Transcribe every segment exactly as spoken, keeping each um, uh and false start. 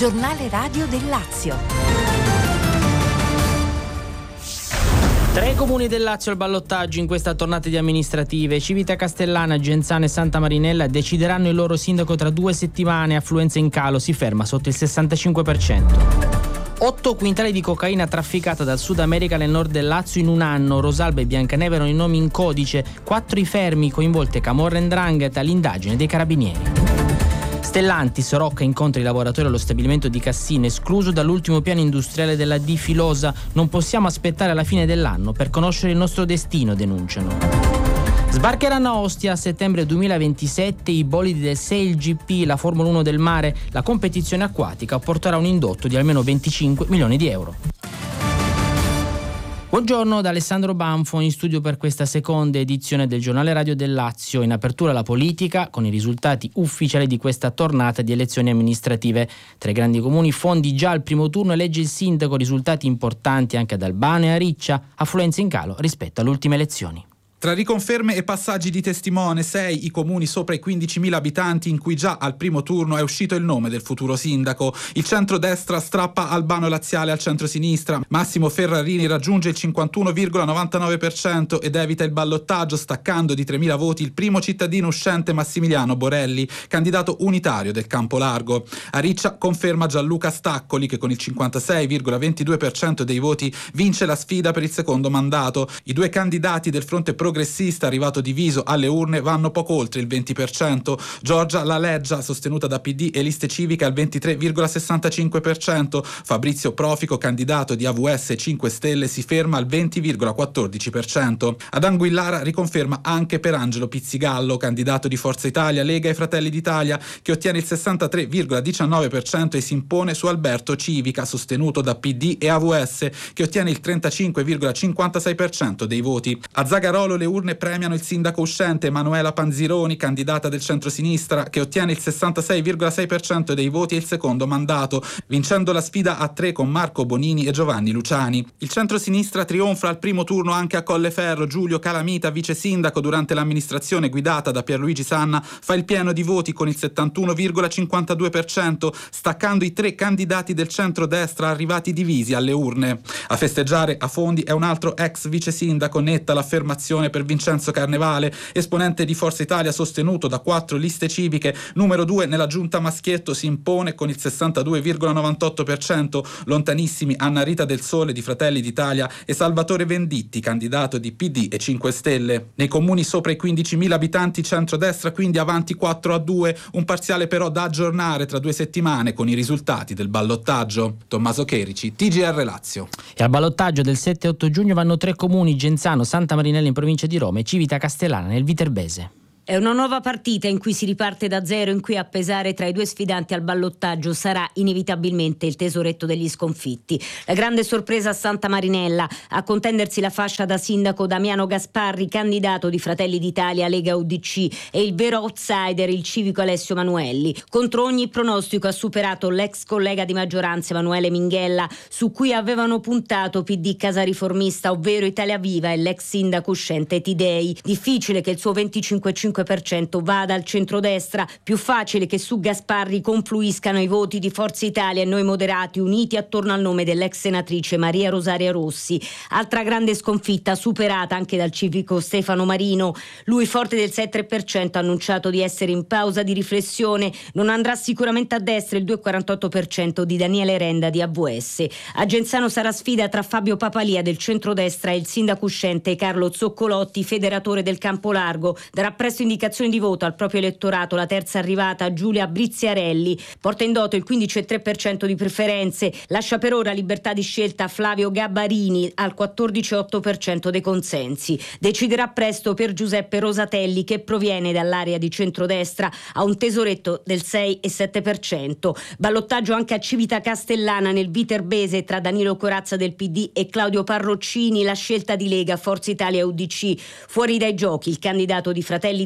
Giornale radio del Lazio. Tre comuni del Lazio al ballottaggio in questa tornata di amministrative. Civita Castellana, Genzano e Santa Marinella decideranno il loro sindaco tra due settimane. Affluenza in calo, si ferma sotto il sessantacinque per cento. Otto quintali di cocaina trafficata dal Sud America nel nord del Lazio in un anno. Rosalba e Biancaneve erano i nomi in codice. Quattro i fermi, coinvolte Camorra e 'Ndrangheta all'indagine dei carabinieri. Stellantis, Rocca incontra i lavoratori allo stabilimento di Cassino, escluso dall'ultimo piano industriale della D. Filosa. Non possiamo aspettare alla fine dell'anno per conoscere il nostro destino, denunciano. Sbarcheranno a Ostia a settembre duemilaventisette i bolidi del Sail G P, la Formula uno del mare. La competizione acquatica porterà un indotto di almeno venticinque milioni di euro. Buongiorno da Alessandro Banfo, in studio per questa seconda edizione del Giornale Radio del Lazio. In apertura la politica, con i risultati ufficiali di questa tornata di elezioni amministrative. Tra i grandi comuni, Fondi già al primo turno elegge il sindaco, risultati importanti anche ad Albano e a Riccia, affluenza in calo rispetto alle ultime elezioni. Tra riconferme e passaggi di testimone, sei i comuni sopra i quindicimila abitanti in cui già al primo turno è uscito il nome del futuro sindaco. Il centrodestra strappa Albano Laziale al centrosinistra. Massimo Ferrarini raggiunge il cinquantuno virgola novantanove per cento ed evita il ballottaggio, staccando di tremila voti il primo cittadino uscente Massimiliano Borelli, candidato unitario del Campo Largo. A Riccia conferma Gianluca Staccoli, che con il cinquantasei virgola ventidue per cento dei voti vince la sfida per il secondo mandato. I due candidati del fronte progressista progressista arrivato diviso alle urne vanno poco oltre il venti per cento. Giorgia La Leggia, sostenuta da P D e liste civiche, al ventitré virgola sessantacinque per cento. Fabrizio Profico, candidato di A V S cinque Stelle, si ferma al venti virgola quattordici per cento. Ad Anguillara riconferma anche per Angelo Pizzigallo, candidato di Forza Italia, Lega e Fratelli d'Italia, che ottiene il sessantatré virgola diciannove per cento e si impone su Alberto Civica, sostenuto da P D e A V S, che ottiene il trentacinque virgola cinquantasei per cento dei voti. A Zagarolo le urne premiano il sindaco uscente Emanuela Panzironi, candidata del centrosinistra, che ottiene il sessantasei virgola sei per cento dei voti e il secondo mandato, vincendo la sfida a tre con Marco Bonini e Giovanni Luciani. Il centrosinistra trionfa al primo turno anche a Colleferro. Giulio Calamita, vice sindaco durante l'amministrazione guidata da Pierluigi Sanna, fa il pieno di voti con il settantuno virgola cinquantadue per cento, staccando i tre candidati del centrodestra arrivati divisi alle urne. A festeggiare a Fondi è un altro ex vice sindaco, netta l'affermazione per Vincenzo Carnevale, esponente di Forza Italia sostenuto da quattro liste civiche. Numero due nella giunta Maschietto si impone con il sessantadue virgola novantotto per cento, lontanissimi Anna Rita Del Sole di Fratelli d'Italia e Salvatore Venditti, candidato di P D e cinque Stelle. Nei comuni sopra i quindicimila abitanti centrodestra quindi avanti quattro a due, un parziale però da aggiornare tra due settimane con i risultati del ballottaggio. Tommaso Cherici, T G R Lazio. E al ballottaggio del sette e otto giugno vanno tre comuni: Genzano, Santa Marinella in provincia di Roma e Civita Castellana nel Viterbese. È una nuova partita in cui si riparte da zero, in cui a pesare tra i due sfidanti al ballottaggio sarà inevitabilmente il tesoretto degli sconfitti. La grande sorpresa a Santa Marinella, a contendersi la fascia da sindaco Damiano Gasparri, candidato di Fratelli d'Italia, Lega U D C, e il vero outsider, il civico Alessio Manuelli. Contro ogni pronostico ha superato l'ex collega di maggioranza Emanuele Minghella, su cui avevano puntato P D Casariformista, ovvero Italia Viva, e l'ex sindaco uscente Tidei. Difficile che il suo venticinque virgola cinque per cento vada al centrodestra, più facile che su Gasparri confluiscano i voti di Forza Italia e Noi Moderati, uniti attorno al nome dell'ex senatrice Maria Rosaria Rossi. Altra grande sconfitta superata anche dal civico Stefano Marino. Lui, forte del sei virgola tre per cento, ha annunciato di essere in pausa di riflessione. Non andrà sicuramente a destra il due virgola quarantotto per cento di Daniele Renda di A V S. A Genzano sarà sfida tra Fabio Papalia del centrodestra e il sindaco uscente Carlo Zoccolotti, federatore del Campo Largo. Darà presto indicazioni di voto al proprio elettorato la terza arrivata Giulia Briziarelli. Porta in doto il quindici virgola tre per cento di preferenze. Lascia per ora libertà di scelta a Flavio Gabbarini al quattordici virgola otto per cento dei consensi. Deciderà presto per Giuseppe Rosatelli, che proviene dall'area di centrodestra, a un tesoretto del sei virgola sette per cento. Ballottaggio anche a Civita Castellana nel Viterbese tra Danilo Corazza del P D e Claudio Parroccini, la scelta di Lega, Forza Italia e U D C. Fuori dai giochi il candidato di Fratelli d'Italia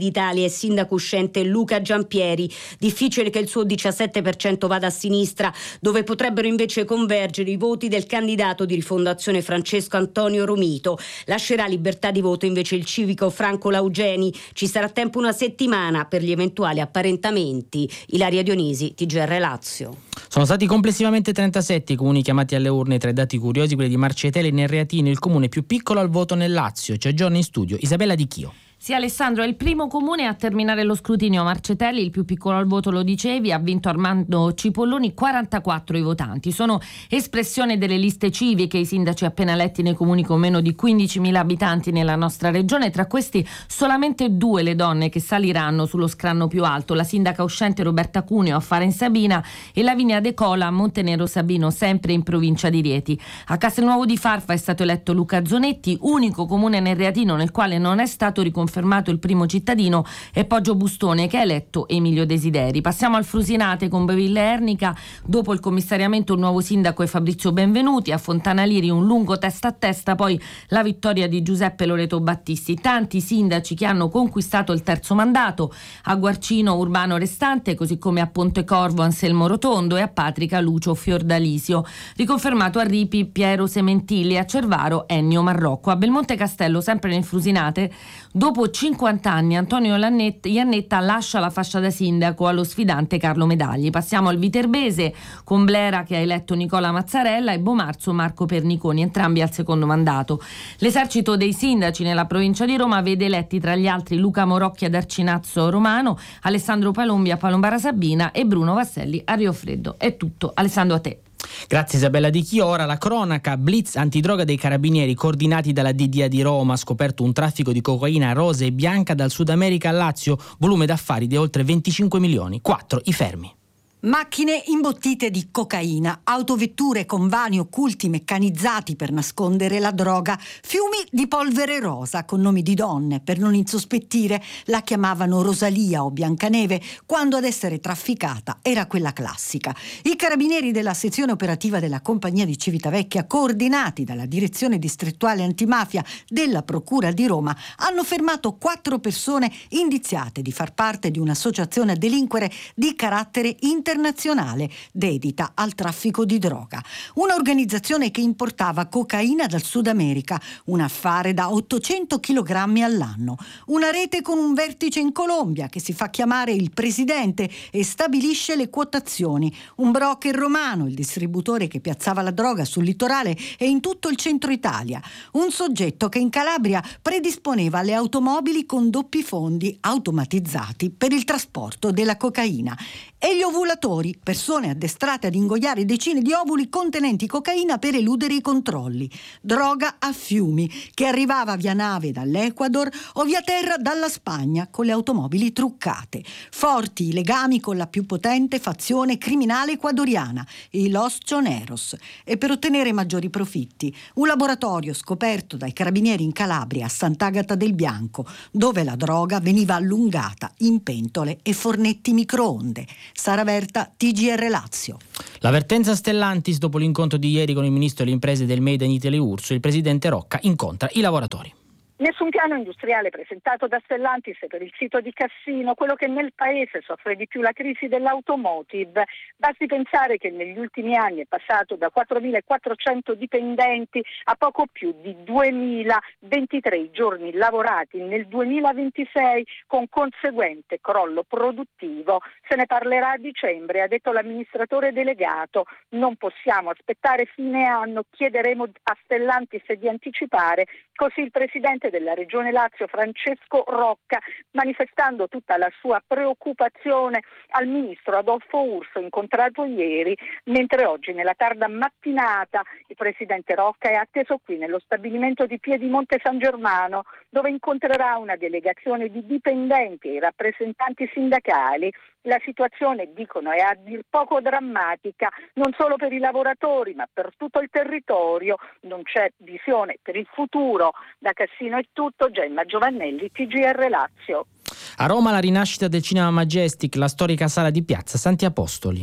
d'Italia e sindaco uscente Luca Giampieri. Difficile che il suo diciassette per cento vada a sinistra, dove potrebbero invece convergere i voti del candidato di Rifondazione Francesco Antonio Romito. Lascerà libertà di voto invece il civico Franco Laugeni. Ci sarà tempo una settimana per gli eventuali apparentamenti. Ilaria Dionisi, T G R Lazio. Sono stati complessivamente trentasette i comuni chiamati alle urne. Tra i dati curiosi quelli di Marcetele e Nerreatino, il comune più piccolo al voto nel Lazio. Ci aggiorna in studio Isabella Di Chio. Sì, Alessandro, è il primo comune a terminare lo scrutinio. Marcetelli, il più piccolo al voto, lo dicevi, ha vinto Armando Cipolloni, quarantaquattro i votanti. Sono espressione delle liste civiche i sindaci appena eletti nei comuni con meno di quindicimila abitanti nella nostra regione. Tra questi solamente due le donne che saliranno sullo scranno più alto: la sindaca uscente Roberta Cuneo a Faren Sabina e Lavinia De Cola a Montenero Sabino, sempre in provincia di Rieti. A Castelnuovo di Farfa è stato eletto Luca Zonetti, unico comune nerreatino nel quale non è stato riconfermato confermato il primo cittadino è Poggio Bustone, che ha eletto Emilio Desideri. Passiamo al Frusinate con Beville Ernica. Dopo il commissariamento il nuovo sindaco è Fabrizio Benvenuti. A Fontana Liri un lungo testa a testa, poi la vittoria di Giuseppe Loreto Battisti. Tanti sindaci che hanno conquistato il terzo mandato: a Guarcino Urbano Restante, così come a Pontecorvo Anselmo Rotondo e a Patrica Lucio Fiordalisio. Riconfermato a Ripi Piero Sementilli, a Cervaro Ennio Marrocco. A Belmonte Castello, sempre nel Frusinate, dopo cinquanta anni Antonio Iannetta lascia la fascia da sindaco allo sfidante Carlo Medagli. Passiamo al Viterbese con Blera che ha eletto Nicola Mazzarella e Bomarzo Marco Perniconi, entrambi al secondo mandato. L'esercito dei sindaci nella provincia di Roma vede eletti tra gli altri Luca Morocchi ad Arcinazzo Romano, Alessandro Palombi a Palombara Sabina e Bruno Vasselli a Rio Freddo. È tutto. Alessandro, a te. Grazie Isabella Di Chio. Ora la cronaca. Blitz antidroga dei carabinieri coordinati dalla D D A di Roma ha scoperto un traffico di cocaina rosa e bianca dal Sud America al Lazio, volume d'affari di oltre venticinque milioni. Quattro i fermi. Macchine imbottite di cocaina, autovetture con vani occulti meccanizzati per nascondere la droga, fiumi di polvere rosa con nomi di donne per non insospettire. La chiamavano Rosalia o Biancaneve, quando ad essere trafficata era quella classica. I carabinieri della sezione operativa della compagnia di Civitavecchia, coordinati dalla direzione distrettuale antimafia della Procura di Roma, hanno fermato quattro persone indiziate di far parte di un'associazione a delinquere di carattere internazionale internazionale dedita al traffico di droga. Un'organizzazione che importava cocaina dal Sud America, un affare da ottocento chilogrammi all'anno. Una rete con un vertice in Colombia che si fa chiamare il presidente e stabilisce le quotazioni. Un broker romano, il distributore che piazzava la droga sul litorale e in tutto il centro Italia. Un soggetto che in Calabria predisponeva le automobili con doppi fondi automatizzati per il trasporto della cocaina. E gli ovulatori, persone addestrate ad ingoiare decine di ovuli contenenti cocaina per eludere i controlli. Droga a fiumi, che arrivava via nave dall'Ecuador o via terra dalla Spagna con le automobili truccate. Forti i legami con la più potente fazione criminale ecuadoriana, i Los Choneros. E per ottenere maggiori profitti, un laboratorio scoperto dai carabinieri in Calabria, a Sant'Agata del Bianco, dove la droga veniva allungata in pentole e fornetti microonde. Sara Verta, T G R Lazio. L'avvertenza Stellantis dopo l'incontro di ieri con il ministro delle imprese del Made in Italy Urso. Il presidente Rocca incontra i lavoratori. Nessun piano industriale presentato da Stellantis per il sito di Cassino, quello che nel paese soffre di più la crisi dell'automotive. Basti pensare che negli ultimi anni è passato da quattromilaquattrocento dipendenti a poco più di duemilaventitré giorni lavorati nel duemilaventisei, con conseguente crollo produttivo. Se ne parlerà a dicembre, ha detto l'amministratore delegato. Non possiamo aspettare fine anno, chiederemo a Stellantis di anticipare. Così il presidente della Regione Lazio Francesco Rocca, manifestando tutta la sua preoccupazione al ministro Adolfo Urso, incontrato ieri, mentre oggi nella tarda mattinata il presidente Rocca è atteso qui nello stabilimento di Piedimonte San Germano, dove incontrerà una delegazione di dipendenti e rappresentanti sindacali. La situazione, dicono, è a dir poco drammatica, non solo per i lavoratori ma per tutto il territorio. Non c'è visione per il futuro. Da Cassino è tutto. Gemma Giovannelli, T G R Lazio. A Roma la rinascita del Cinema Majestic, la storica sala di Piazza Santi Apostoli.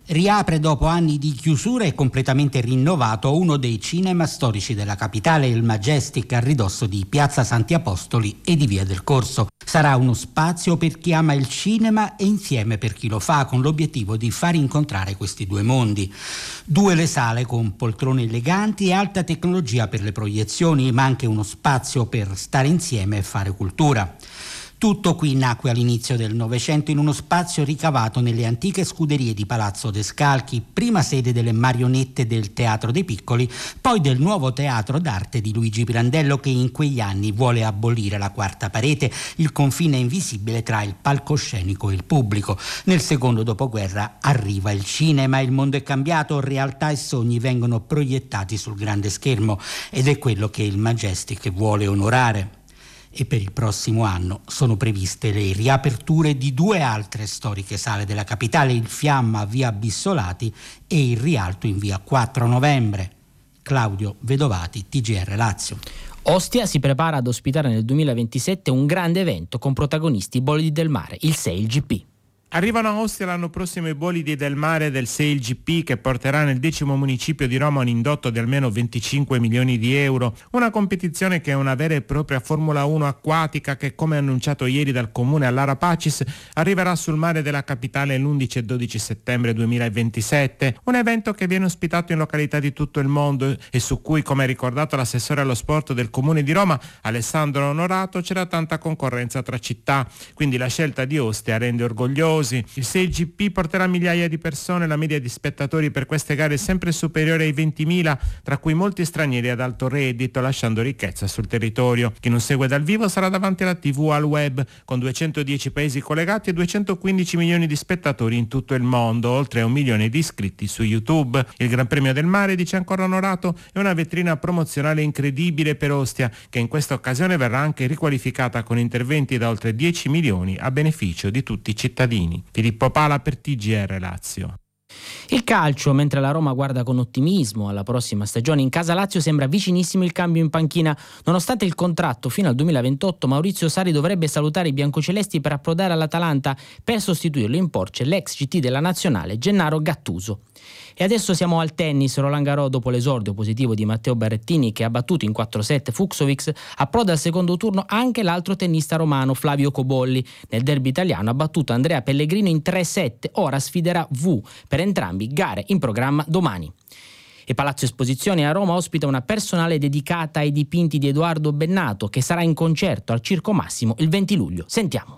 Riapre dopo anni di chiusura e completamente rinnovato uno dei cinema storici della capitale, il Majestic, a ridosso di Piazza Santi Apostoli e di Via del Corso. Sarà uno spazio per chi ama il cinema e insieme per chi lo fa, con l'obiettivo di far incontrare questi due mondi. Due le sale con poltrone eleganti e alta tecnologia per le proiezioni, ma anche uno spazio per stare insieme e fare cultura. Tutto qui nacque all'inizio del Novecento in uno spazio ricavato nelle antiche scuderie di Palazzo Descalchi, prima sede delle marionette del Teatro dei Piccoli, poi del nuovo teatro d'arte di Luigi Pirandello, che in quegli anni vuole abolire la quarta parete, il confine invisibile tra il palcoscenico e il pubblico. Nel secondo dopoguerra arriva il cinema, il mondo è cambiato, realtà e sogni vengono proiettati sul grande schermo ed è quello che il Majestic vuole onorare. E per il prossimo anno sono previste le riaperture di due altre storiche sale della capitale, il Fiamma a via Bissolati e il Rialto in via quattro novembre. Claudio Vedovati, T G R Lazio. Ostia si prepara ad ospitare nel duemilaventisette un grande evento con protagonisti bolidi del mare, il Sail G P. Arrivano a Ostia l'anno prossimo i bolidi del mare del Sail G P, che porterà nel decimo municipio di Roma un indotto di almeno venticinque milioni di euro. Una competizione che è una vera e propria Formula uno acquatica che, come annunciato ieri dal comune all'Ara Pacis, arriverà sul mare della capitale l'undici e dodici settembre duemilaventisette. Un evento che viene ospitato in località di tutto il mondo e su cui, come ha ricordato l'assessore allo sport del comune di Roma, Alessandro Onorato, c'era tanta concorrenza tra città. Quindi la scelta di Ostia rende orgogliosi. Il Sail G P porterà migliaia di persone, la media di spettatori per queste gare è sempre superiore ai ventimila, tra cui molti stranieri ad alto reddito, lasciando ricchezza sul territorio. Chi non segue dal vivo sarà davanti alla tivù al web, con duecentodieci paesi collegati e duecentoquindici milioni di spettatori in tutto il mondo, oltre a un milione di iscritti su YouTube. Il Gran Premio del Mare, dice ancora Onorato, è una vetrina promozionale incredibile per Ostia, che in questa occasione verrà anche riqualificata con interventi da oltre dieci milioni a beneficio di tutti i cittadini. Filippo Pala per T G R Lazio. Il calcio, mentre la Roma guarda con ottimismo alla prossima stagione, in casa Lazio sembra vicinissimo il cambio in panchina. Nonostante il contratto fino al duemilaventotto, Maurizio Sarri dovrebbe salutare i biancocelesti per approdare all'Atalanta. Per sostituirlo in porce l'ex C T della nazionale Gennaro Gattuso. E adesso siamo al tennis. Roland Garros, dopo l'esordio positivo di Matteo Berrettini, che ha battuto in quattro set Fucsovics, approda al secondo turno anche l'altro tennista romano Flavio Cobolli. Nel derby italiano ha battuto Andrea Pellegrino in tre set. Ora sfiderà Wu, per entrambi gare in programma domani. E Palazzo Esposizioni a Roma ospita una personale dedicata ai dipinti di Edoardo Bennato, che sarà in concerto al Circo Massimo il venti luglio. Sentiamo.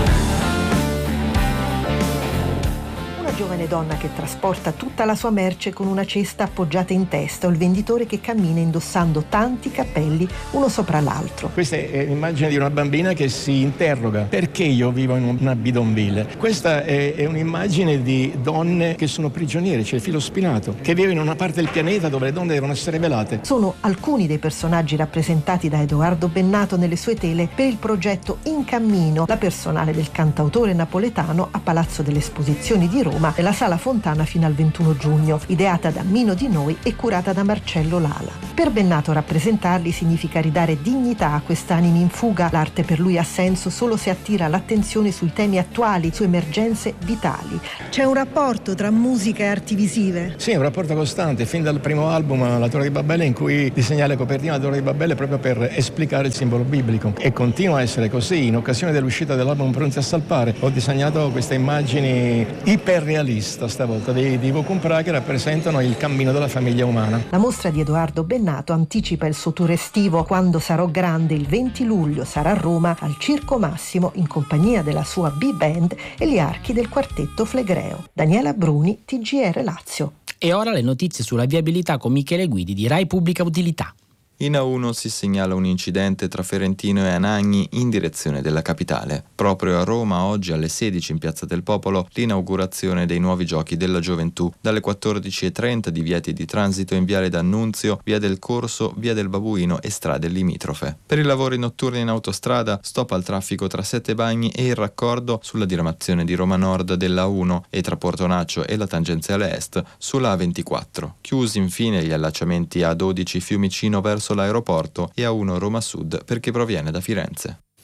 Giovane donna che trasporta tutta la sua merce con una cesta appoggiata in testa, o il venditore che cammina indossando tanti cappelli uno sopra l'altro. Questa è l'immagine di una bambina che si interroga: perché io vivo in una bidonville? Questa è, è un'immagine di donne che sono prigioniere, c'è il filo spinato, che vive in una parte del pianeta dove le donne devono essere velate. Sono alcuni dei personaggi rappresentati da Edoardo Bennato nelle sue tele per il progetto In Cammino, la personale del cantautore napoletano a Palazzo delle Esposizioni di Roma, nella Sala Fontana fino al ventuno giugno, ideata da Mino Di Noi e curata da Marcello Lala. Per Bennato rappresentarli significa ridare dignità a quest'animi in fuga. L'arte per lui ha senso solo se attira l'attenzione sui temi attuali, su emergenze vitali. C'è un rapporto tra musica e arti visive? Sì, è un rapporto costante, fin dal primo album La Torre di Babele, in cui disegnai la copertina della Torre di Babele proprio per esplicare il simbolo biblico, e continua a essere così. In occasione dell'uscita dell'album Pronti a Salpare ho disegnato queste immagini iperrealista stavolta dei, dei Vocumprà, che rappresentano il cammino della famiglia umana. La mostra di Edoardo Bennato anticipa il suo tour estivo. Quando sarò grande, il venti luglio, sarà a Roma al Circo Massimo in compagnia della sua B-Band e gli archi del quartetto Flegreo. Daniela Bruni, T G R Lazio. E ora le notizie sulla viabilità con Michele Guidi di Rai Pubblica Utilità. In A uno si segnala un incidente tra Ferentino e Anagni in direzione della capitale. Proprio a Roma oggi alle sedici in Piazza del Popolo l'inaugurazione dei nuovi giochi della gioventù, dalle quattordici e trenta divieti di transito in Viale D'Annunzio, Via del Corso, Via del Babuino e strade limitrofe. Per i lavori notturni in autostrada, stop al traffico tra Sette Bagni e il raccordo sulla diramazione di Roma Nord della A uno e tra Portonaccio e la tangenziale est sulla A ventiquattro. Chiusi infine gli allacciamenti A dodici Fiumicino verso l'aeroporto e A uno Roma Sud per chi proviene da Firenze.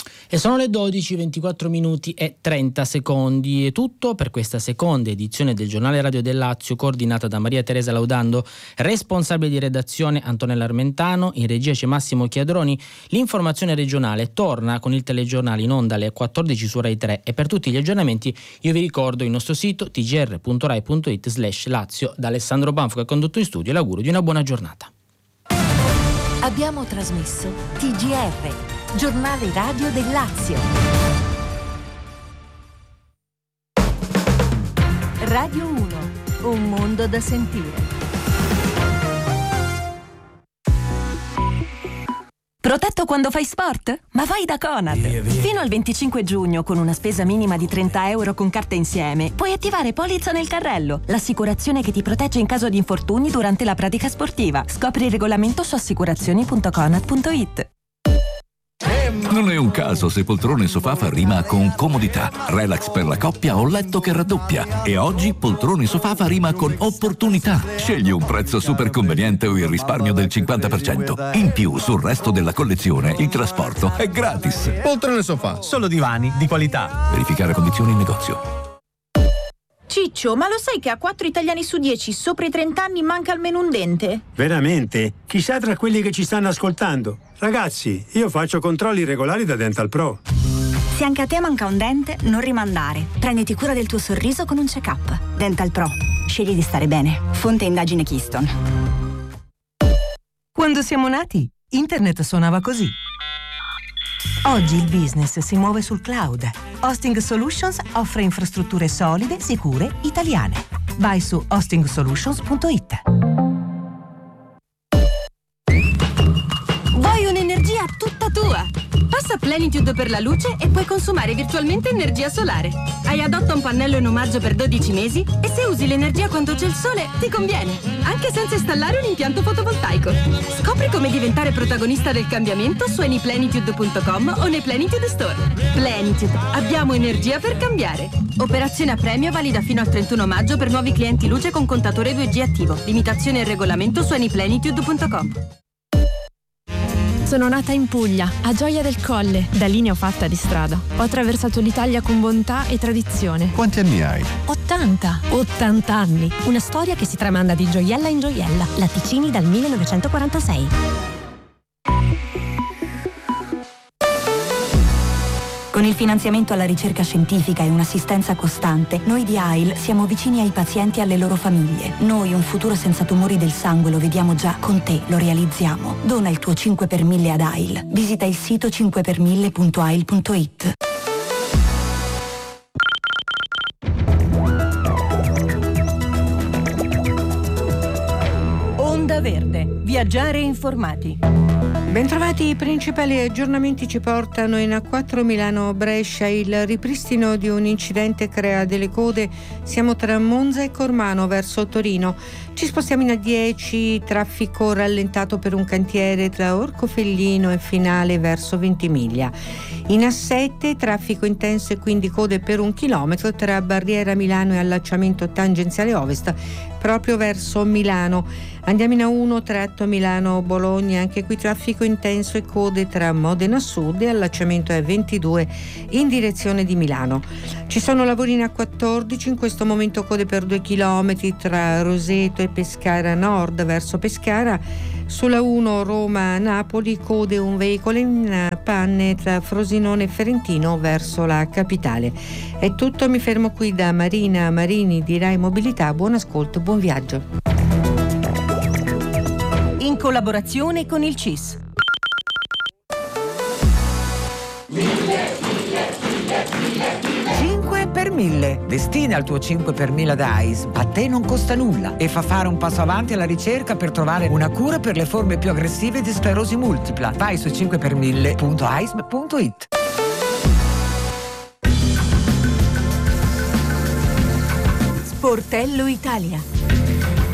E sono le dodici, ventiquattro minuti e trenta secondi. È tutto per questa seconda edizione del Giornale Radio del Lazio, coordinata da Maria Teresa Laudando, responsabile di redazione Antonella Armentano, in regia c'è Massimo Chiadroni. L'informazione regionale torna con il telegiornale in onda alle quattordici su Rai tre, e per tutti gli aggiornamenti io vi ricordo il nostro sito t g r punto rai punto it slash Lazio. Da Alessandro Banfo, che ha condotto in studio, l'augurio di una buona giornata. Abbiamo trasmesso T G R, Giornale Radio del Lazio. Radio uno, un mondo da sentire. Protetto quando fai sport? Ma vai da Conad! Fino al venticinque giugno, con una spesa minima di trenta euro con carta insieme, puoi attivare polizza nel carrello, l'assicurazione che ti protegge in caso di infortuni durante la pratica sportiva. Scopri il regolamento su assicurazioni punto conad punto it. Non è un caso se poltrone sofà fa rima con comodità, relax per la coppia o letto che raddoppia. E oggi poltrone sofà fa rima con opportunità. Scegli un prezzo super conveniente o il risparmio del cinquanta per cento. In più, sul resto della collezione, il trasporto è gratis. Poltrone sofà, solo divani di qualità. Verificare condizioni in negozio. Ciccio, ma lo sai che a quattro italiani su dieci sopra i trenta anni manca almeno un dente? Veramente? Chissà tra quelli che ci stanno ascoltando. Ragazzi, io faccio controlli regolari da Dental Pro. Se anche a te manca un dente, non rimandare. Prenditi cura del tuo sorriso con un check-up. Dental Pro. Scegli di stare bene. Fonte indagine Keystone. Quando siamo nati, internet suonava così. Oggi il business si muove sul cloud. Hosting Solutions offre infrastrutture solide, sicure, italiane. Vai su hosting solutions punto it. Vuoi un'energia tutta tua? Passa a Plenitude per la luce e puoi consumare virtualmente energia solare. Hai adotta un pannello in omaggio per dodici mesi e se usi l'energia quando c'è il sole ti conviene, anche senza installare un impianto fotovoltaico. Scopri come diventare protagonista del cambiamento su any plenitude punto com o nei Plenitude Store. Plenitude, abbiamo energia per cambiare. Operazione a premio valida fino al trentuno maggio per nuovi clienti luce con contatore due G attivo. Limitazione e regolamento su any plenitude punto com. Sono nata in Puglia, a Gioia del Colle. Da lì ne ho fatta di strada. Ho attraversato l'Italia con bontà e tradizione. Quanti anni hai? ottanta. ottanta anni. Una storia che si tramanda di gioiella in gioiella. Latticini dal millenovecentoquarantasei. Con il finanziamento alla ricerca scientifica e un'assistenza costante, noi di A I L siamo vicini ai pazienti e alle loro famiglie. Noi un futuro senza tumori del sangue lo vediamo già, con te lo realizziamo. Dona il tuo cinque per mille ad A I L. Visita il sito cinque per mille punto a i l punto it. Onda Verde. Viaggiare informati. Bentrovati, i principali aggiornamenti ci portano in A quattro Milano-Brescia. Il ripristino di un incidente crea delle code. Siamo tra Monza e Cormano verso Torino. Ci spostiamo in A dieci, traffico rallentato per un cantiere tra Orcofellino e Finale verso Ventimiglia. In A sette, traffico intenso e quindi code per un chilometro tra Barriera Milano e allacciamento tangenziale ovest proprio verso Milano. Andiamo in A uno, tratto Milano-Bologna, anche qui traffico intenso e code tra Modena Sud e allacciamento A ventidue in direzione di Milano. Ci sono lavori in A quattordici, in questo momento code per due chilometri tra Roseto e Pescara Nord verso Pescara. Sulla uno Roma-Napoli code un veicolo in panne tra Frosinone e Ferentino verso la capitale. È tutto, mi fermo qui da Marina Marini di Rai Mobilità. Buon ascolto, buon viaggio. In collaborazione con il C I S. cinque per mille. Destina il tuo cinque per mille ad A I S. A te non costa nulla e fa fare un passo avanti alla ricerca per trovare una cura per le forme più aggressive di sclerosi multipla. Vai su cinque per mille punto a i s b punto it. Sportello Italia.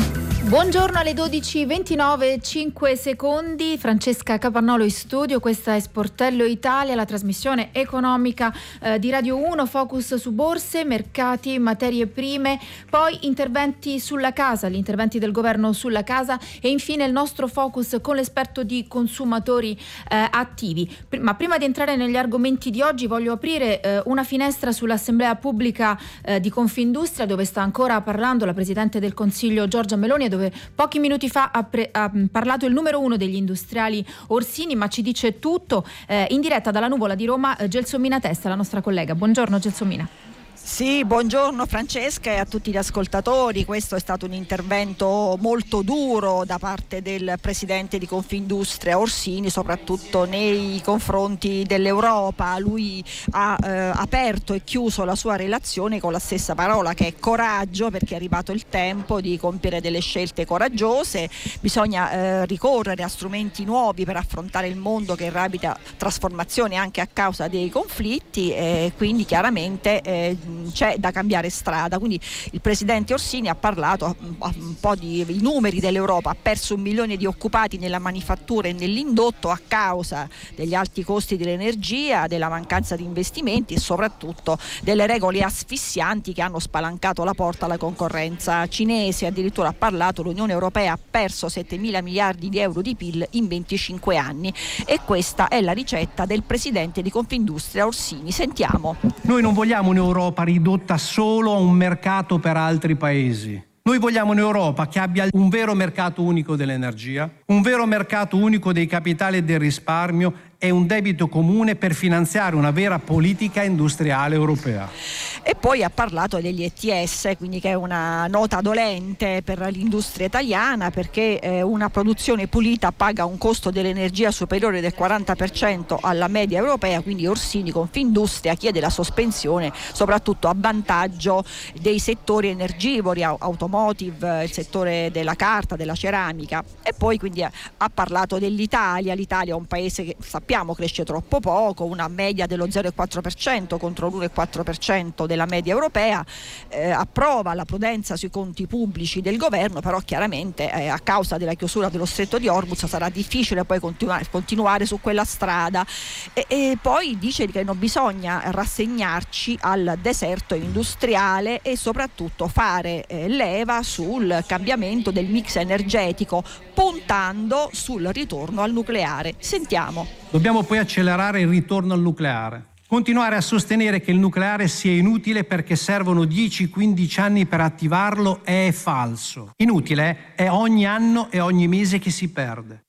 Buongiorno, alle dodici e ventinove, cinque secondi, Francesca Capannolo in studio, questa è Sportello Italia, la trasmissione economica eh, di Radio uno, focus su borse, mercati, materie prime, poi interventi sulla casa, gli interventi del governo sulla casa e infine il nostro focus con l'esperto di consumatori eh, attivi. Ma prima di entrare negli argomenti di oggi voglio aprire eh, una finestra sull'Assemblea Pubblica eh, di Confindustria, dove sta ancora parlando la Presidente del Consiglio Giorgia Meloni e dove pochi minuti fa ha, pre- ha parlato il numero uno degli industriali Orsini, ma ci dice tutto eh, in diretta dalla nuvola di Roma eh, Gelsomina Testa, la nostra collega. Buongiorno Gelsomina. Sì, buongiorno Francesca e a tutti gli ascoltatori. Questo è stato un intervento molto duro da parte del presidente di Confindustria Orsini, soprattutto nei confronti dell'Europa. Lui ha eh, aperto e chiuso la sua relazione con la stessa parola, che è coraggio, perché è arrivato il tempo di compiere delle scelte coraggiose. Bisogna eh, ricorrere a strumenti nuovi per affrontare il mondo che è in rapida trasformazione anche a causa dei conflitti, e quindi chiaramente eh, c'è da cambiare strada. Quindi il presidente Orsini ha parlato un po' di i numeri dell'Europa: ha perso un milione di occupati nella manifattura e nell'indotto a causa degli alti costi dell'energia, della mancanza di investimenti e soprattutto delle regole asfissianti che hanno spalancato la porta alla concorrenza cinese. Addirittura ha parlato l'Unione Europea ha perso settemila miliardi di euro di P I L in venticinque anni, e questa è la ricetta del presidente di Confindustria Orsini. Sentiamo. Noi non vogliamo un'Europa ridotta solo a un mercato per altri paesi. Noi vogliamo un'Europa che abbia un vero mercato unico dell'energia, un vero mercato unico dei capitali e del risparmio e un debito comune per finanziare una vera politica industriale europea. E poi ha parlato degli E T S, quindi che è una nota dolente per l'industria italiana, perché eh, una produzione pulita paga un costo dell'energia superiore del quaranta per cento alla media europea. Quindi Orsini, Confindustria, chiede la sospensione soprattutto a vantaggio dei settori energivori, automotive, il settore della carta, della ceramica. E poi quindi ha, ha parlato dell'Italia. L'Italia è un paese che sappiamo cresce troppo poco, una media dello zero virgola quattro per cento contro l'uno virgola quattro per cento della media europea. Eh, approva la prudenza sui conti pubblici del governo, però chiaramente eh, a causa della chiusura dello stretto di Hormuz sarà difficile poi continuare, continuare su quella strada. E, e poi dice che non bisogna rassegnarci al deserto industriale e soprattutto fare eh, leva sul cambiamento del mix energetico, puntando sul ritorno al nucleare. Sentiamo. Dobbiamo poi accelerare il ritorno al nucleare. Continuare a sostenere che il nucleare sia inutile perché servono dieci quindici anni per attivarlo è falso. Inutile è ogni anno e ogni mese che si perde.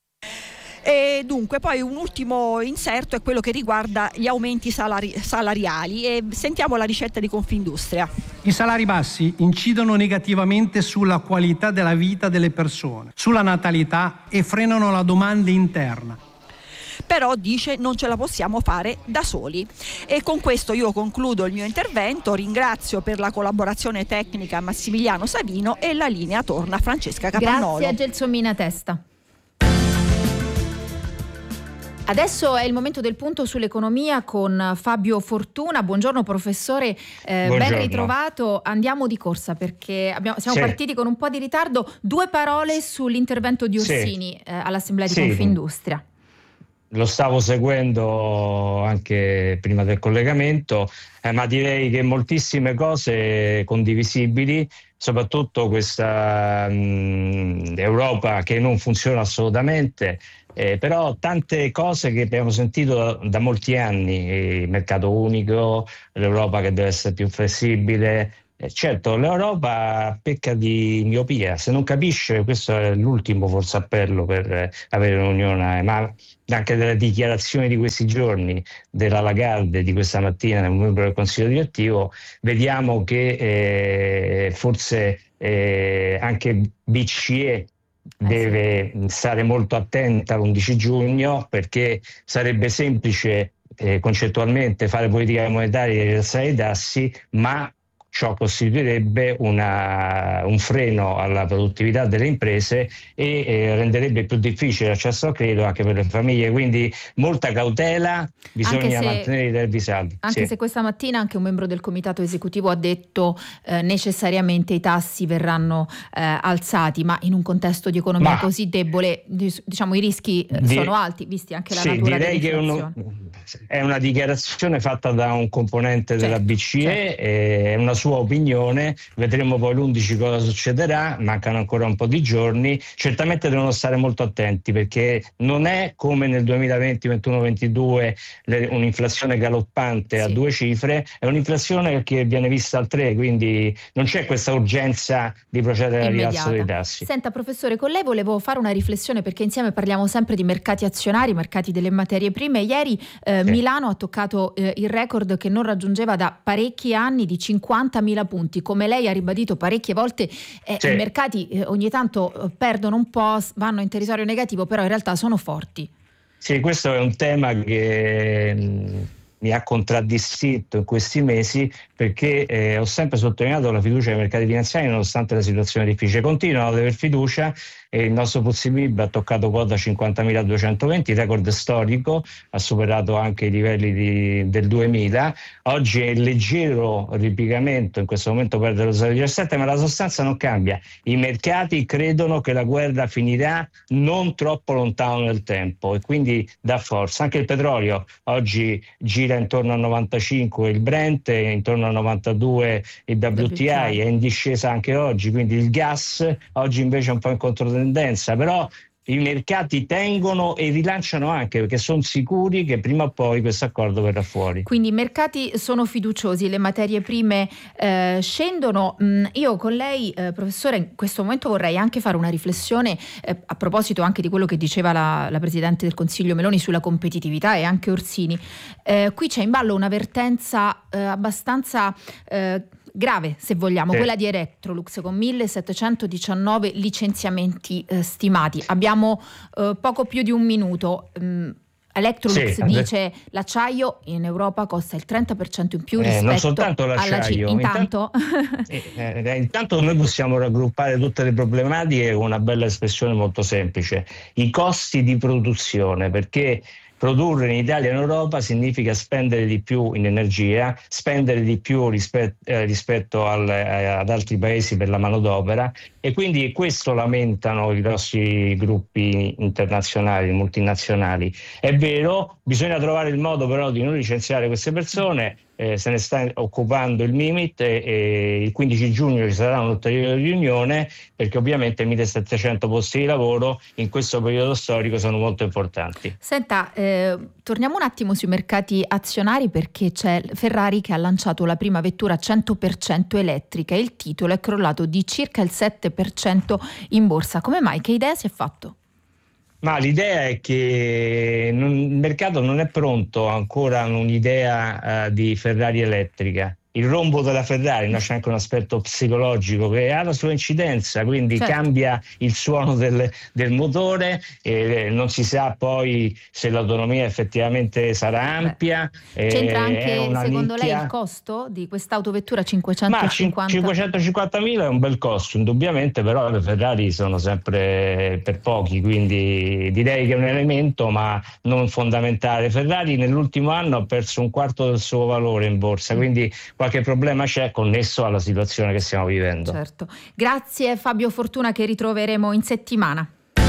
E dunque poi un ultimo inserto è quello che riguarda gli aumenti salari- salariali e sentiamo la ricetta di Confindustria. I salari bassi incidono negativamente sulla qualità della vita delle persone, sulla natalità e frenano la domanda interna. Però dice non ce la possiamo fare da soli. E con questo io concludo il mio intervento. Ringrazio per la collaborazione tecnica Massimiliano Savino e la linea torna a Francesca Capannolo. Grazie a Gelsomina Testa. Adesso è il momento del punto sull'economia con Fabio Fortuna. Buongiorno professore, eh, Buongiorno. ben ritrovato. Andiamo di corsa perché abbiamo, siamo sì. partiti con un po' di ritardo. Due parole sull'intervento di Orsini sì. eh, all'Assemblea di sì. Confindustria. Lo stavo seguendo anche prima del collegamento, eh, ma direi che moltissime cose condivisibili, soprattutto questa mh, Europa che non funziona assolutamente, eh, però tante cose che abbiamo sentito da, da molti anni, il mercato unico, l'Europa che deve essere più flessibile. Eh, certo, l'Europa pecca di miopia, se non capisce, questo è l'ultimo forse appello per eh, avere un'unione, ma anche delle dichiarazioni di questi giorni della Lagarde di questa mattina nel membro del Consiglio direttivo, vediamo che eh, forse eh, anche B C E deve stare molto attenta l'undici giugno, perché sarebbe semplice eh, concettualmente fare politica monetaria e rialzare i tassi, ma ciò costituirebbe una, un freno alla produttività delle imprese e eh, renderebbe più difficile l'accesso al credito anche per le famiglie, quindi molta cautela, bisogna se, mantenere i nervi saldi. Anche sì. se questa mattina anche un membro del comitato esecutivo ha detto eh, necessariamente i tassi verranno eh, alzati, ma in un contesto di economia ma, così debole, diciamo i rischi eh, di, sono alti, visti anche la sì, natura direi dell'inflazione. Che uno, è una dichiarazione fatta da un componente certo, della B C E, certo. È una sua opinione, vedremo poi l'undici cosa succederà, mancano ancora un po' di giorni, certamente devono stare molto attenti perché non è come nel duemilaventi, ventuno, ventidue le, un'inflazione galoppante sì. a due cifre, è un'inflazione che viene vista al tre, quindi non c'è questa urgenza di procedere al rialzo dei tassi. Senta professore, con lei volevo fare una riflessione perché insieme parliamo sempre di mercati azionari, mercati delle materie prime. Ieri eh, sì. Milano ha toccato eh, il record che non raggiungeva da parecchi anni di cinquantamila punti. Come lei ha ribadito parecchie volte, eh, sì. i mercati eh, ogni tanto eh, perdono un po', vanno in territorio negativo, però in realtà sono forti. Sì, questo è un tema che mh, mi ha contraddistinto in questi mesi perché eh, ho sempre sottolineato la fiducia nei mercati finanziari nonostante la situazione difficile. Continuano ad aver fiducia e il nostro F T S E M I B ha toccato quota cinquantamiladuecentoventi, record storico, ha superato anche i livelli di, del duemila. Oggi è in leggero ripiegamento, in questo momento perde lo zero virgola diciassette, ma la sostanza non cambia. I mercati credono che la guerra finirà non troppo lontano nel tempo e quindi dà forza. Anche il petrolio oggi gira intorno a novantacinque il Brent, intorno a novantadue il W T I, è in discesa anche oggi, quindi il gas oggi invece è un po' in controtendenza, però i mercati tengono e rilanciano anche perché sono sicuri che prima o poi questo accordo verrà fuori. Quindi i mercati sono fiduciosi, le materie prime eh, scendono. Mm, io con lei, eh, professore, in questo momento vorrei anche fare una riflessione eh, a proposito anche di quello che diceva la, la Presidente del Consiglio Meloni sulla competitività e anche Orsini. Eh, qui c'è in ballo un'avvertenza eh, abbastanza eh, grave, se vogliamo, sì. quella di Electrolux con millesettecentodiciannove licenziamenti eh, stimati. Abbiamo eh, poco più di un minuto. Mm, Electrolux sì, dice adesso... l'acciaio in Europa costa il trenta per cento in più eh, rispetto non soltanto l'acciaio, alla C- intanto intanto, eh, eh, intanto noi possiamo raggruppare tutte le problematiche con una bella espressione molto semplice: i costi di produzione, perché produrre in Italia e in Europa significa spendere di più in energia, spendere di più rispetto, eh, rispetto al, eh, ad altri paesi per la manodopera, e quindi questo lamentano i grossi gruppi internazionali, multinazionali. È vero, bisogna trovare il modo però di non licenziare queste persone. Eh, se ne sta occupando il Mimit e, e il quindici giugno ci sarà un'ulteriore riunione perché ovviamente millesettecento posti di lavoro in questo periodo storico sono molto importanti. Senta, eh, torniamo un attimo sui mercati azionari perché c'è Ferrari che ha lanciato la prima vettura cento per cento elettrica e il titolo è crollato di circa il sette per cento in borsa. Come mai? Che idea si è fatto? Ma l'idea è che non, il mercato non è pronto ancora a un'idea uh, di Ferrari elettrica. Il rombo della Ferrari nasce anche un aspetto psicologico che ha la sua incidenza, quindi certo. cambia il suono del, del motore, e non si sa poi se l'autonomia effettivamente sarà ampia. Beh, c'entra anche secondo nicchia. Lei il costo di quest'autovettura cinquecentocinquanta? Ma cinquecentocinquantamila è un bel costo indubbiamente, però le Ferrari sono sempre per pochi, quindi direi che è un elemento ma non fondamentale. Ferrari nell'ultimo anno ha perso un quarto del suo valore in borsa, quindi qualche problema c'è connesso alla situazione che stiamo vivendo. Certo. Grazie Fabio Fortuna, che ritroveremo in settimana.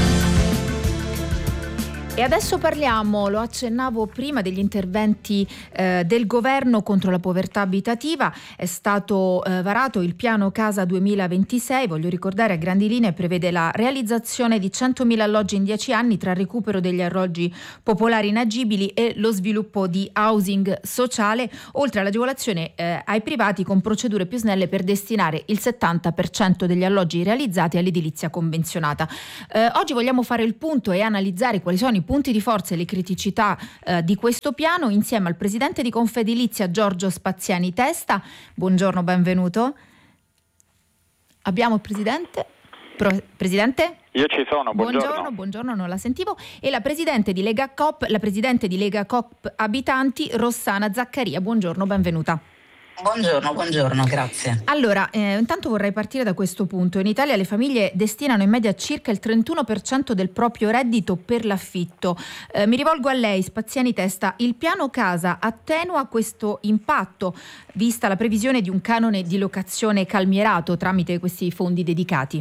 E adesso parliamo, lo accennavo prima, degli interventi eh, del governo contro la povertà abitativa. È stato eh, varato il piano Casa duemilaventisei, voglio ricordare a grandi linee, prevede la realizzazione di centomila alloggi in dieci anni tra il recupero degli alloggi popolari inagibili e lo sviluppo di housing sociale, oltre all'agevolazione eh, ai privati con procedure più snelle per destinare il settanta per cento degli alloggi realizzati all'edilizia convenzionata. Eh, oggi vogliamo fare il punto e analizzare quali sono i punti di forza e le criticità eh, di questo piano insieme al presidente di Confedilizia Giorgio Spaziani Testa. Buongiorno, benvenuto. Abbiamo il presidente? Pro- presidente? Io ci sono, buongiorno. Buongiorno, buongiorno, non la sentivo. E la presidente di Lega Coop, la presidente di Lega Coop Abitanti, Rossana Zaccaria. Buongiorno, benvenuta. Buongiorno, buongiorno, grazie. Allora, eh, intanto vorrei partire da questo punto. In Italia le famiglie destinano in media circa il trentuno per cento del proprio reddito per l'affitto. Eh, mi rivolgo a lei, Spaziani Testa. Il piano casa attenua questo impatto, vista la previsione di un canone di locazione calmierato tramite questi fondi dedicati?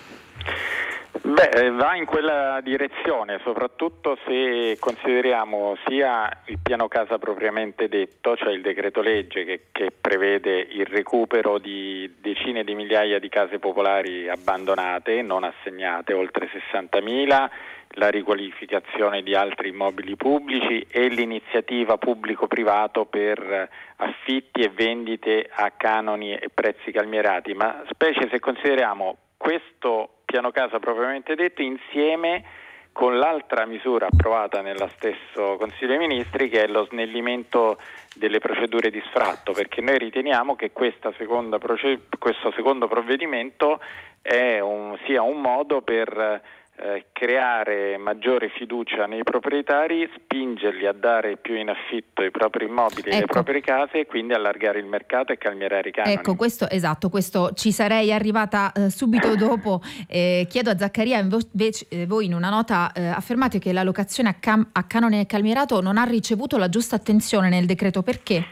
Beh, va in quella direzione, soprattutto se consideriamo sia il piano casa propriamente detto, cioè il decreto legge che, che prevede il recupero di decine di migliaia di case popolari abbandonate, non assegnate, oltre sessantamila, la riqualificazione di altri immobili pubblici e l'iniziativa pubblico-privato per affitti e vendite a canoni e prezzi calmierati, ma specie se consideriamo questo piano casa propriamente detto insieme con l'altra misura approvata nello stesso Consiglio dei Ministri, che è lo snellimento delle procedure di sfratto, perché noi riteniamo che questa seconda proced- questo secondo provvedimento è un, sia un modo per eh, creare maggiore fiducia nei proprietari, spingerli a dare più in affitto i propri immobili, ecco, le proprie case, e quindi allargare il mercato e calmierare i canoni. Ecco, questo esatto, questo ci sarei arrivata eh, subito dopo. Eh, chiedo a Zaccaria, invece eh, voi in una nota eh, affermate che la locazione a, cam- a canone calmierato non ha ricevuto la giusta attenzione nel decreto, perché?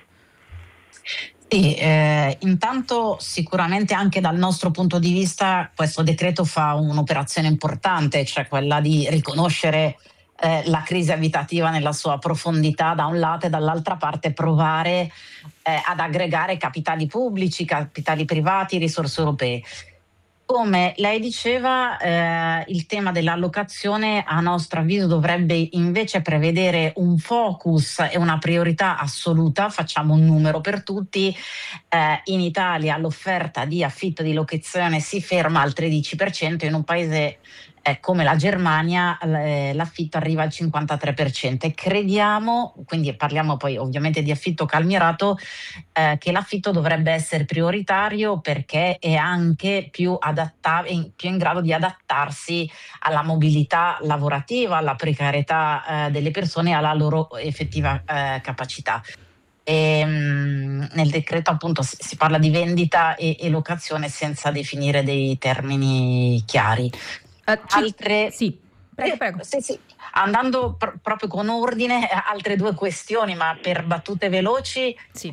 Sì, eh, intanto sicuramente anche dal nostro punto di vista questo decreto fa un'operazione importante, cioè quella di riconoscere eh, la crisi abitativa nella sua profondità da un lato e dall'altra parte provare eh, ad aggregare capitali pubblici, capitali privati, risorse europee. Come lei diceva, eh, il tema dell'allocazione a nostro avviso dovrebbe invece prevedere un focus e una priorità assoluta. Facciamo un numero per tutti: eh, in Italia l'offerta di affitto di locazione si ferma al tredici per cento, in un paese eh, come la Germania eh, l'affitto arriva al cinquantatré per cento, e crediamo, quindi parliamo poi ovviamente di affitto calmierato, eh, che l'affitto dovrebbe essere prioritario perché è anche più, adatta- più in grado di adattarsi alla mobilità lavorativa, alla precarietà eh, delle persone e alla loro effettiva eh, capacità. E, mh, nel decreto appunto si, si parla di vendita e, e locazione senza definire dei termini chiari. Uh, ci... Altre... Sì, prego, prego. Eh, sì, sì. Andando pr- proprio con ordine, altre due questioni, ma per battute veloci. Sì.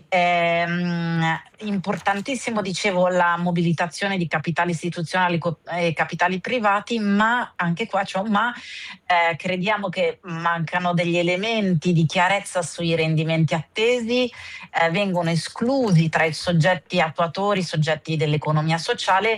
Ehm, importantissimo, dicevo, la mobilitazione di capitali istituzionali e capitali privati, ma anche qua c'è un ma, eh, crediamo che mancano degli elementi di chiarezza sui rendimenti attesi, eh, vengono esclusi tra i soggetti attuatori, i soggetti dell'economia sociale.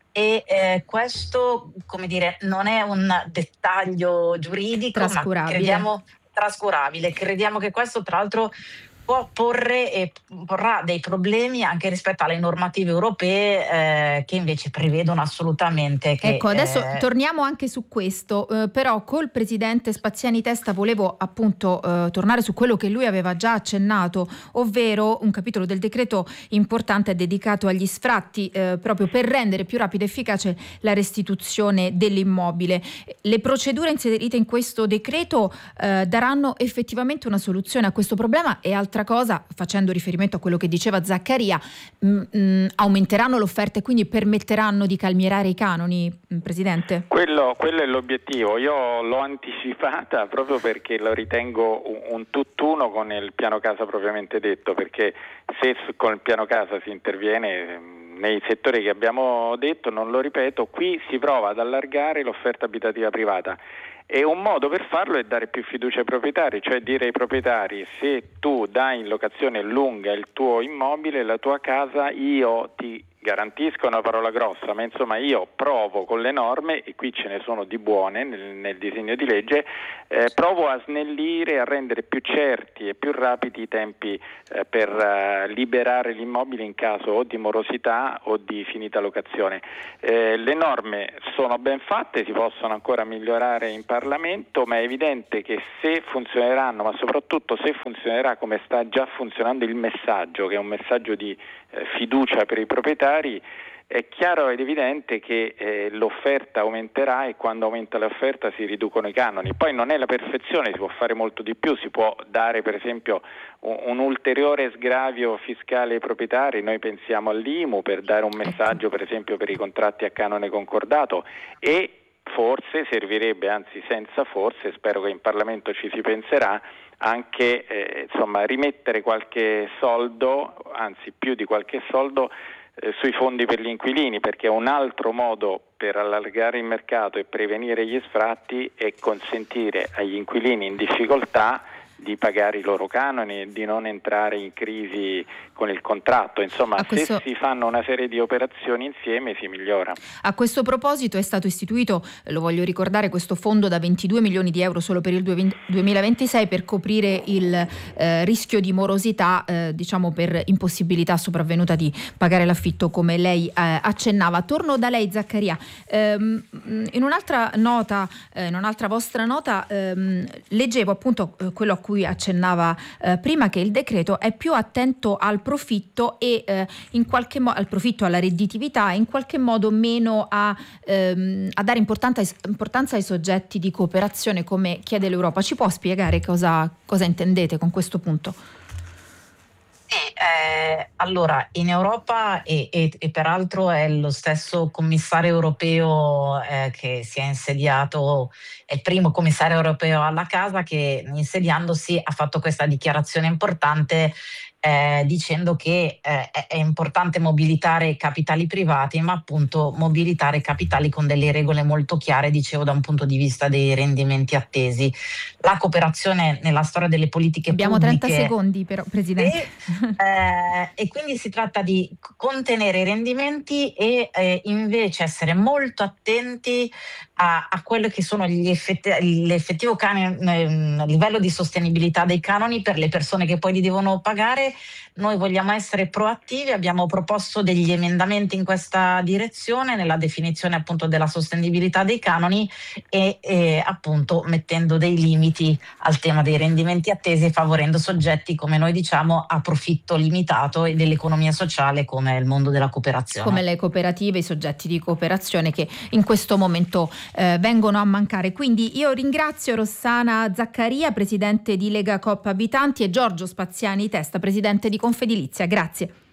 E eh, questo, come dire, non è un dettaglio giuridico, ma crediamo trascurabile. Crediamo che questo, tra l'altro, può porre e porrà dei problemi anche rispetto alle normative europee eh, che invece prevedono assolutamente che... Ecco, adesso eh... torniamo anche su questo, eh, però col presidente Spaziani Testa volevo appunto eh, tornare su quello che lui aveva già accennato, ovvero un capitolo del decreto importante dedicato agli sfratti, eh, proprio per rendere più rapida e efficace la restituzione dell'immobile. Le procedure inserite in questo decreto eh, daranno effettivamente una soluzione a questo problema, e altra cosa, facendo riferimento a quello che diceva Zaccaria, mh, mh, aumenteranno l'offerta e quindi permetteranno di calmierare i canoni, mh, Presidente? Quello, quello è l'obiettivo. Io l'ho anticipata proprio perché lo ritengo un, un tutt'uno con il piano casa propriamente detto, perché se con il piano casa si interviene nei settori che abbiamo detto, non lo ripeto, qui si prova ad allargare l'offerta abitativa privata. E un modo per farlo è dare più fiducia ai proprietari, cioè dire ai proprietari: se tu dai in locazione lunga il tuo immobile, la tua casa, io ti garantisco, una parola grossa, ma insomma io provo con le norme, e qui ce ne sono di buone nel, nel disegno di legge, eh, provo a snellire, a rendere più certi e più rapidi i tempi eh, per eh, liberare l'immobile in caso o di morosità o di finita locazione. Eh, le norme sono ben fatte, si possono ancora migliorare in Parlamento, ma è evidente che se funzioneranno, ma soprattutto se funzionerà come sta già funzionando il messaggio, che è un messaggio di eh, fiducia per i proprietari, è chiaro ed evidente che eh, l'offerta aumenterà e quando aumenta l'offerta si riducono i canoni. Poi non è la perfezione, si può fare molto di più, si può dare per esempio un, un ulteriore sgravio fiscale ai proprietari, noi pensiamo all'I M U per dare un messaggio per esempio per i contratti a canone concordato, e forse servirebbe, anzi senza forse, spero che in Parlamento ci si penserà, anche eh, insomma rimettere qualche soldo, anzi più di qualche soldo, sui fondi per gli inquilini, perché un altro modo per allargare il mercato e prevenire gli sfratti è consentire agli inquilini in difficoltà di pagare i loro canoni e di non entrare in crisi con il contratto. Insomma, questo... se si fanno una serie di operazioni insieme si migliora. A questo proposito è stato istituito, lo voglio ricordare, questo fondo da ventidue milioni di euro solo per il duemilaventisei per coprire il eh, rischio di morosità, eh, diciamo per impossibilità sopravvenuta di pagare l'affitto, come lei eh, accennava. Torno da lei, Zaccaria. Ehm, in un'altra nota, eh, in un'altra vostra nota, ehm, leggevo appunto eh, quello a cui accennava eh, prima, che il decreto è più attento al profitto e eh, in qualche modo al profitto, alla redditività, e in qualche modo meno a, ehm, a dare importanza, importanza ai soggetti di cooperazione, come chiede l'Europa. Ci può spiegare cosa, cosa intendete con questo punto? Sì, eh, allora in Europa e, e, e peraltro è lo stesso commissario europeo eh, che si è insediato, è il primo commissario europeo alla casa che insediandosi ha fatto questa dichiarazione importante eh, dicendo che eh, è importante mobilitare capitali privati, ma appunto mobilitare capitali con delle regole molto chiare, dicevo, da un punto di vista dei rendimenti attesi. La cooperazione nella storia delle politiche Abbiamo pubbliche... trenta secondi però, Presidente. E, eh, e quindi si tratta di contenere i rendimenti e eh, invece essere molto attenti a, a quello che sono gli effetti, l'effettivo canone, eh, livello di sostenibilità dei canoni per le persone che poi li devono pagare. Noi vogliamo essere proattivi, abbiamo proposto degli emendamenti in questa direzione, nella definizione appunto della sostenibilità dei canoni e, e appunto mettendo dei limiti al tema dei rendimenti attesi e favorendo soggetti, come noi diciamo, a profitto limitato e dell'economia sociale, come il mondo della cooperazione. Come le cooperative, i soggetti di cooperazione che in questo momento eh, vengono a mancare. Quindi io ringrazio Rossana Zaccaria, presidente di Lega Coop Abitanti, e Giorgio Spaziani Testa, presidente di Confedilizia. Grazie.